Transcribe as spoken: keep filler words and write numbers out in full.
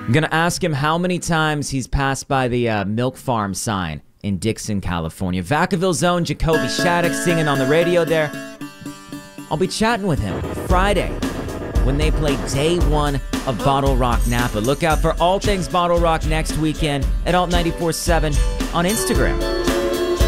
I'm going to ask him how many times he's passed by the uh, Milk Farm sign in Dixon, California. Vacaville Zone, Jacoby Shattuck singing on the radio there. I'll be chatting with him Friday when they play day one of Bottle Rock Napa. Look out for all things Bottle Rock next weekend at Alt ninety-four point seven on Instagram.